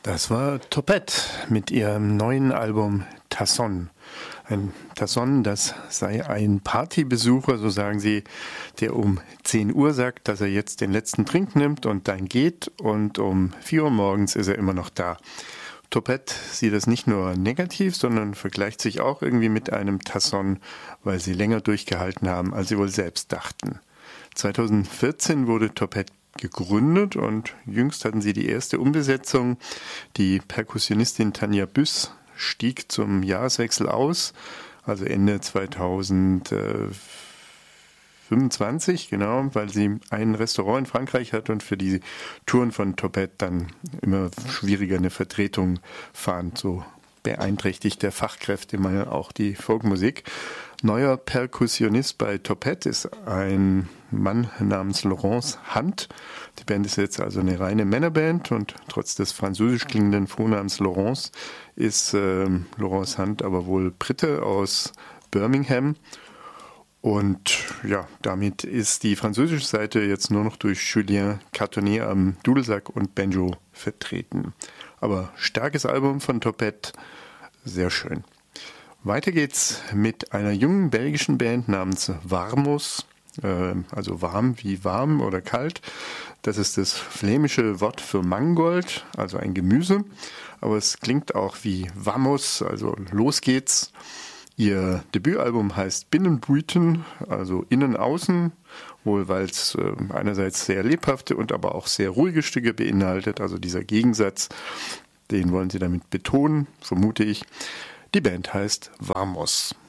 Das war Topette mit ihrem neuen Album Tasson. Ein Tasson, das sei ein Partybesucher, so sagen sie, der um 10 Uhr sagt, dass er jetzt den letzten Trink nimmt und dann geht, und um 4 Uhr morgens ist er immer noch da. Topette sieht das nicht nur negativ, sondern vergleicht sich auch irgendwie mit einem Tasson, weil sie länger durchgehalten haben, als sie wohl selbst dachten. 2014 wurde Topette gegründet und jüngst hatten sie die erste Umbesetzung. Die Perkussionistin Tanja Büss stieg zum Jahreswechsel aus, also Ende 2025, genau, weil sie ein Restaurant in Frankreich hat und für die Touren von Topette dann immer schwieriger eine Vertretung fand. So beeinträchtigt der Fachkräfte mal auch die Folkmusik. Neuer Perkussionist bei Topette ist ein Mann namens Laurence Hunt. Die Band ist jetzt also eine reine Männerband und trotz des französisch klingenden Vornamens Laurence ist Laurence Hunt aber wohl Brite aus Birmingham. Und ja, damit ist die französische Seite jetzt nur noch durch Julien Cartonnet am Dudelsack und Banjo vertreten. Aber starkes Album von Topette, sehr schön. Weiter geht's mit einer jungen belgischen Band namens Warmus, also warm wie warm oder kalt. Das ist das flämische Wort für Mangold, also ein Gemüse. Aber es klingt auch wie Vamos, also los geht's. Ihr Debütalbum heißt Binnenbrüten, also innen-außen, wohl weil es einerseits sehr lebhafte und aber auch sehr ruhige Stücke beinhaltet. Also dieser Gegensatz, den wollen sie damit betonen, vermute ich. Die Band heißt Vamos.